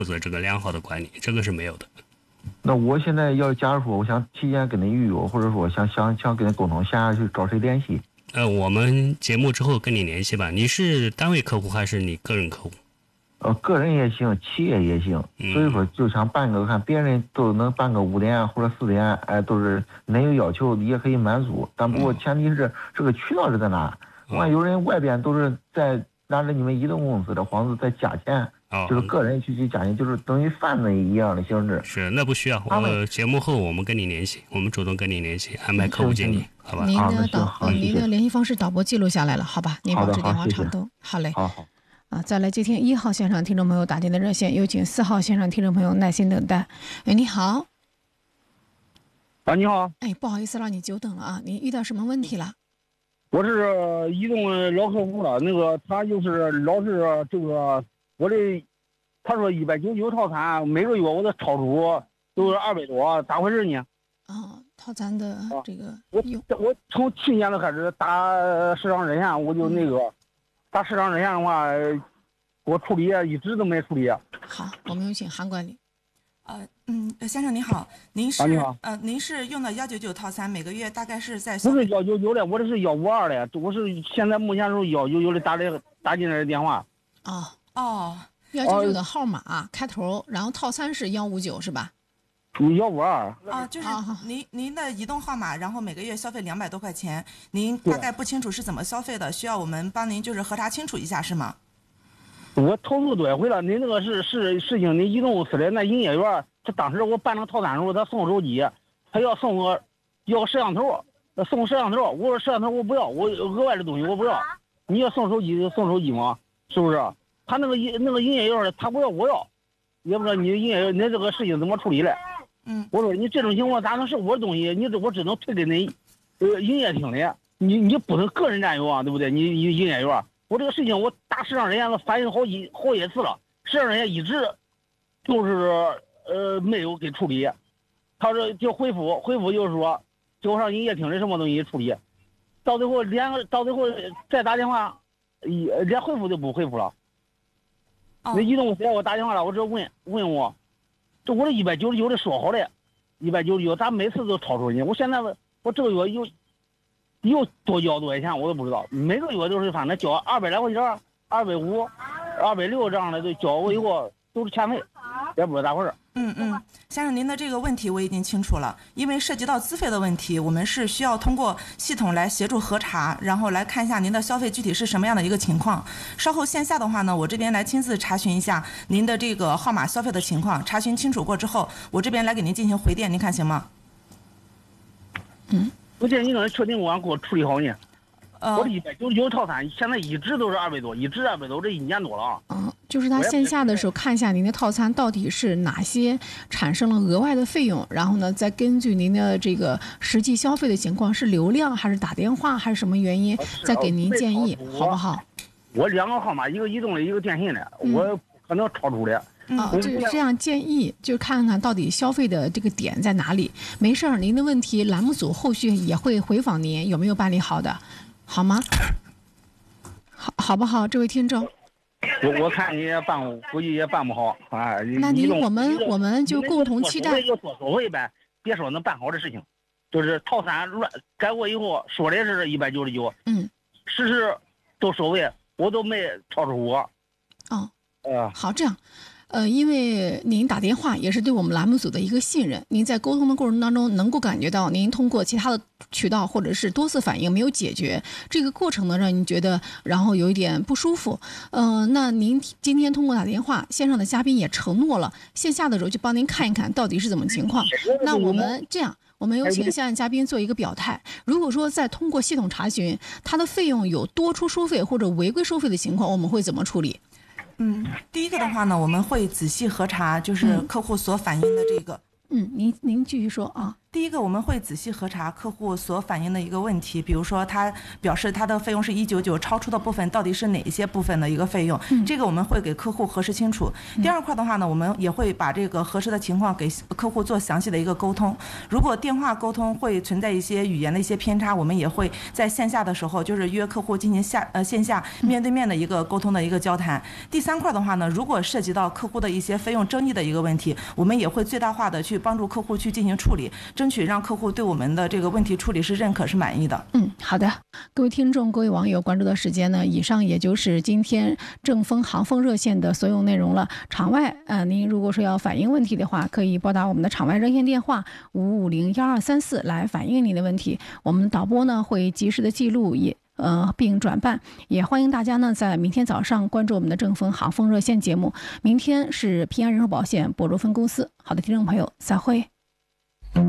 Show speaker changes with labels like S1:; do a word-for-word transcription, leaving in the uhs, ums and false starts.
S1: 负责这个良好的管理，这个是没有的。
S2: 那我现在要假如说我想提前跟您预约，或者说想想想跟您沟通，想去找谁联系？
S1: 呃，我们节目之后跟你联系吧。你是单位客户还是你个人客户？
S2: 呃，个人也行，企业也行，所以说就想办个，看别人都能办个五点或者四点，哎，都是恁有要求也可以满足，但不过前提是这个渠道是在哪？完、嗯、有人外边都是在拿着你们移动公司的房子在加钱，哦、就是个人去去加钱，就是等于贩子一样的性质。
S1: 是，那不需要。我节目后我们跟你联系，我们主动跟你联系，安排客户经理，好吧？
S3: 您的导，呃，您的联系方式导播记录下来了，好吧？您保持电话畅通，好嘞。
S2: 好好。
S3: 啊，再来接听一号线上听众朋友打进的热线，有请四号线上听众朋友耐心等待。哎，你好。
S4: 啊，你好。
S3: 哎，不好意思让你久等了啊，你遇到什么问题了？
S4: 我是移动老客户了，那个他就是老是这个我的，他说一百九十九套餐，每个月我的超出都是二百多，咋回事呢？
S3: 啊，套餐的这个、啊、
S4: 我我从去年就开始打市场热线，我就那个。嗯打市场热线的话，我处理一直都没处理。
S3: 好，我们有请韩管理。
S5: 呃嗯，先生您好，您是、
S4: 啊、你好
S5: 呃您是用的幺九九套餐，每个月大概是在
S4: 不是幺九九的，我这是幺五二的，我是现在目前是幺九九的打的打进来的电话。
S3: 哦
S5: 哦，
S3: 幺九九的号码、啊、开头，然后套餐是幺五九是吧？
S4: 幺五二
S5: 啊，就是您您的移动号码，然后每个月消费两百多块钱，您大概不清楚是怎么消费的，需要我们帮您就是核查清楚一下，是吗？
S4: 我投诉多少回了，您那个是是事情，您移动公司的那营业员，他当时我办那个套餐的时候，他送手机，他要送我要摄像头，送摄像头，我说摄像头我不要，我额外的东西我不要，你要送手机就送手机嘛，是不是？他那个那个营业员他不要我要，也不知道你营业员你这个事情怎么处理的。
S5: 嗯，
S4: 我说你这种情况咋能是我的东西？你这我只能退给你，呃，营业厅的，你你不能个人占有啊，对不对？你你营业员，我这个事情我打市场人家了反映好几好几次了，市场人家一直就是呃没有给处理，他说就回复回复就是说就上营业厅的什么东西处理，到最后连到最后再打电话，也连回复都不回复了。
S5: 哦、
S4: 那移动公司给我打电话了，我只问问我。这我这一百九十九的说好的，一百九十九，咋每次都超出去？我现在我这个月又又多交多少钱，我都不知道。每个月都是反正交二百来块钱，二百五、二百六这样的都交过以后都是欠费，也不知道咋回事。
S5: 嗯嗯，先生，您的这个问题我已经清楚了，因为涉及到资费的问题，我们是需要通过系统来协助核查，然后来看一下您的消费具体是什么样的一个情况。稍后线下的话呢，我这边来亲自查询一下您的这个号码消费的情况，查询清楚过之后，我这边来给您进行回电，您看行吗？
S3: 嗯，
S4: 我建议你能确定我给我处理好呢。
S5: 呃，
S4: 我这一百九十九套餐现在一直都是二百多，一直二百多，这一年多了啊。
S3: 嗯，就是他线下的时候看一下您的套餐到底是哪些产生了额外的费用，然后呢，再根据您的这个实际消费的情况，是流量还是打电话还是什么原因，再给您建议，好不好？
S4: 我两个号码，一个移动的，一个电信的，嗯、我可能超出的。
S3: 啊，就是这样建议，就看看到底消费的这个点在哪里。没事儿，您的问题栏目组后续也会回访您有没有办理好的，好吗？好，好不好，这位听众？
S4: 我我看你也办，估计也办不好啊。
S3: 那您我们我们就共同期待。
S4: 就说收费呗，别说能办好的事情，就是套餐乱改过以后说的是一百九十九，
S3: 嗯，
S4: 实时都收费，我都没超出我。
S3: 哦，
S4: 呃，
S3: 好，这样。呃，因为您打电话也是对我们栏目组的一个信任，您在沟通的过程当中能够感觉到您通过其他的渠道或者是多次反映没有解决这个过程呢，让您觉得然后有一点不舒服。呃，那您今天通过打电话，线上的嘉宾也承诺了，线下的时候就帮您看一看到底是怎么情况。那我们这样，我们有请线上嘉宾做一个表态。如果说再通过系统查询，它的费用有多出收费或者违规收费的情况，我们会怎么处理？
S5: 嗯，第一个的话呢，我们会仔细核查，就是客户所反映的这个。
S3: 嗯，您您继续说啊。
S5: 第一个，我们会仔细核查客户所反映的一个问题，比如说他表示他的费用是一九九，超出的部分到底是哪一些部分的一个费用，
S3: 嗯、
S5: 这个我们会给客户核实清楚。第二块的话呢，我们也会把这个核实的情况给客户做详细的一个沟通。如果电话沟通会存在一些语言的一些偏差，我们也会在线下的时候就是约客户进行下呃线下面对面的一个沟通的一个交谈。第三块的话呢，如果涉及到客户的一些费用争议的一个问题，我们也会最大化的去帮助客户去进行处理，争取让客户对我们的这个问题处理是认可是满意的。
S3: 嗯，好的，各位听众各位网友关注的时间呢，以上也就是今天正风航风热线的所有内容了。场外呃，您如果说要反映问题的话，可以拨打我们的场外热线电话五五零幺二三四来反映您的问题，我们导播呢会及时的记录也呃，并转办，也欢迎大家呢在明天早上关注我们的正风航风热线节目。明天是平安人寿保险博州分公司。好的，听众朋友，再会。